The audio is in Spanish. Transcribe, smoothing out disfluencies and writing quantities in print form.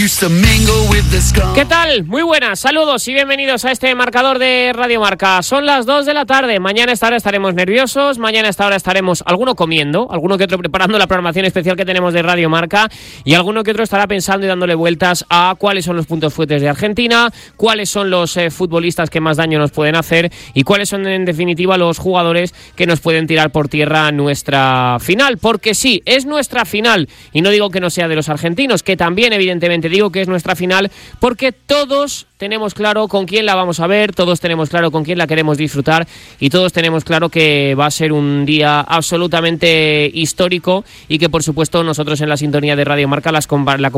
¿Qué tal? Muy buenas, saludos y bienvenidos a este marcador de Radio Marca. Son las 2 de la tarde, mañana a esta hora estaremos nerviosos, mañana a esta hora estaremos alguno comiendo, alguno que otro preparando la programación especial que tenemos de Radio Marca y alguno que otro estará pensando y dándole vueltas a cuáles son los puntos fuertes de Argentina, cuáles son los futbolistas que más daño nos pueden hacer y cuáles son en definitiva los jugadores que nos pueden tirar por tierra nuestra final, porque sí, es nuestra final y no digo que no sea de los argentinos, que también evidentemente digo que es nuestra final porque todos tenemos claro con quién la vamos a ver, todos tenemos claro con quién la queremos disfrutar y todos tenemos claro que va a ser un día absolutamente histórico y que por supuesto nosotros en la sintonía de Radio Marca la